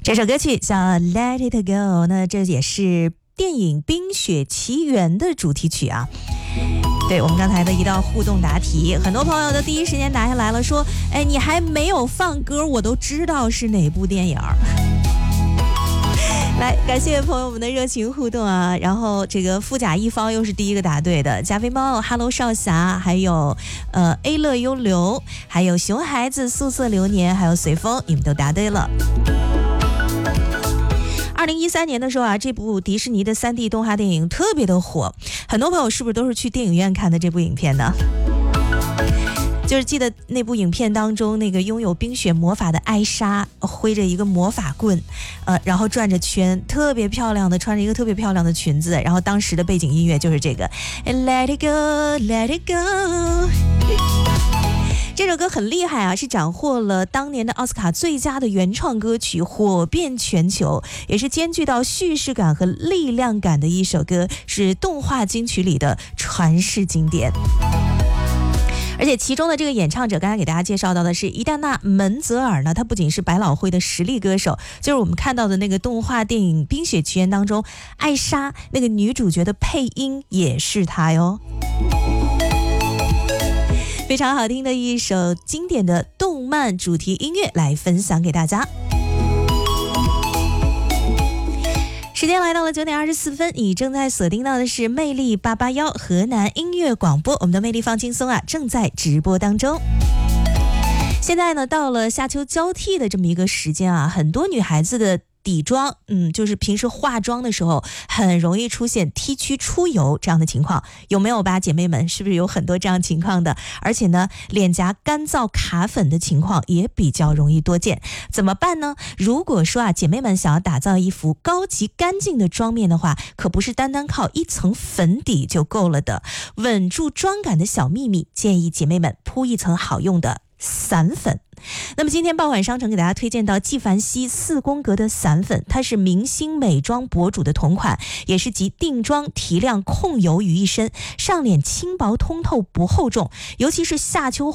这首歌曲叫 Let It Go， 那这也是电影《冰雪奇缘》的主题曲啊。对，我们刚才的一道互动答题，很多朋友都第一时间答下来了，说哎，你还没有放歌，我都知道是哪部电影。来，感谢朋友们的热情互动啊！然后这个富甲一方又是第一个答对的，加菲猫、Hello 少侠，还有A 乐悠流，还有熊孩子、素色流年，还有随风，你们都答对了。2013年的时候啊，这部迪士尼的3D 动画电影特别的火，很多朋友是不是都是去电影院看的这部影片呢？就是记得那部影片当中，那个拥有冰雪魔法的艾莎挥着一个魔法棍，然后转着圈，特别漂亮的，穿着一个特别漂亮的裙子，然后当时的背景音乐就是这个 Let It Go Let It Go。 这首歌很厉害啊，是斩获了当年的奥斯卡最佳的原创歌曲，火遍全球，也是兼具到叙事感和力量感的一首歌，是动画金曲里的传世经典。而且其中的这个演唱者，刚才给大家介绍到的是伊达娜·门泽尔呢，她不仅是百老汇的实力歌手，就是我们看到的那个动画电影《冰雪奇缘》当中艾莎那个女主角的配音也是她哟。非常好听的一首经典的动漫主题音乐来分享给大家。时间来到了9点24分，你正在锁定到的是魅力881河南音乐广播，我们的魅力放轻松啊，正在直播当中。现在呢，到了夏秋交替的这么一个时间啊，很多女孩子的底妆，就是平时化妆的时候很容易出现 T 区出油这样的情况，有没有吧？姐妹们，是不是有很多这样情况的？而且呢，脸颊干燥卡粉的情况也比较容易多见，怎么办呢？如果说啊，姐妹们想要打造一幅高级干净的妆面的话，可不是单单靠一层粉底就够了的。稳住妆感的小秘密，建议姐妹们铺一层好用的散粉。那么今天爆款商城给大家推荐到纪梵希4宫格的散粉，它是明星美妆博主的同款，也是集定妆、提亮、控油于一身，上脸轻薄通透不厚重，尤其是夏秋